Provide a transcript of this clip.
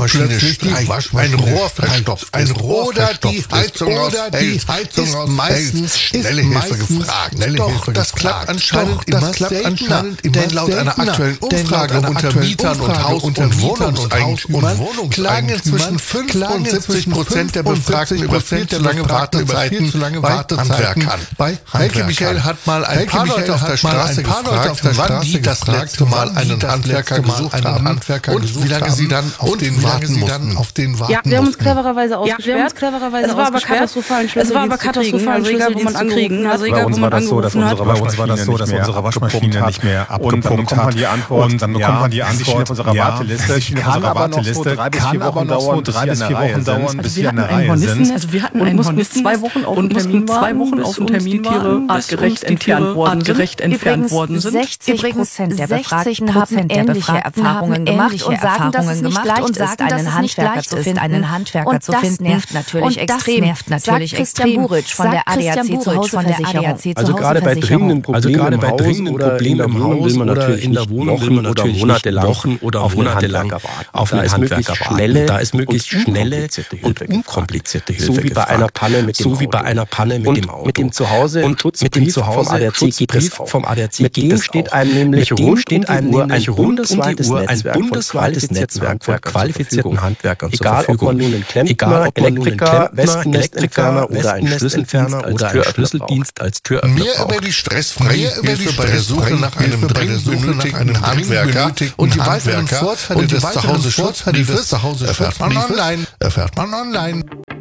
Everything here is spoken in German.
Waschmaschine streicht, ein Rohr verstopft oder die Heizung ist meistens schnelle Hilfe gefragt. Doch das klappt anscheinend immer seltener, denn laut einer aktuellen Umfrage unter Mietern und Haus- und Wohnungseigentümern klagen inzwischen 75% der Befragten über viel zu lange Wartezeiten bei Handwerkern. Heike Michael hat mal ein paar Leute auf der Straße gefragt, wann die das letzte Mal einen Handwerker gesucht haben und wie lange sie dann auf den warten mussten. Ja, wir haben uns clevererweise ausgesperrt. Es war aber katastrophal schwierig, wo man ankriegen. Also egal, wo man angerufen hat. Bei uns war das so, dass unsere Waschmaschine nicht mehr abgepumpt hat. Und dann bekommt man die Antwort auf unserer Warteliste. Kann aber noch so 3 bis 4 Wochen dauern, bis wir in der Reihe sind. Also wir hatten einen Hornisten 2 Wochen auf dem Termin Tiere artgerecht entfernt worden sind. 60% der Befragten haben ähnliche Erfahrungen gemacht und sagen, dass es nicht leicht ist, einen Handwerker zu finden. Und das nervt natürlich extrem, sagt Christian Buritsch von der ADAC Zuhauseversicherung. Also gerade bei dringenden Problemen im Haus oder in der Wohnung will man natürlich Wochen oder monatelang auf einen Handwerker warten. Da ist möglichst schnelle und unkomplizierte Hilfe so wie bei einer Panne mit dem Auto. Mit dem Zuhause und mit dem Zuhause vom ADAC mit dem steht einem nämlich rund um die Uhr ein bundesweites Netzwerk von qualifizierten Handwerkern zur Egal, Verfügung. ob man nun ein Klempner, Elektriker, Wespennestentferner oder ein Schlüsseldienst als Türöffner Mehr über die stressfreie Hilfe bei der Suche nach einem dringend benötigten Handwerker und die weiteren Vorteile des Zuhause-Schutztarifes erfährt man online.